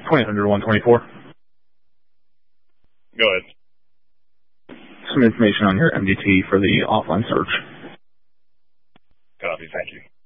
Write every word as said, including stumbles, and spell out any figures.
twenty hundred one twenty-four. Go ahead. Some information on your M D T for the offline search. Copy, thank you.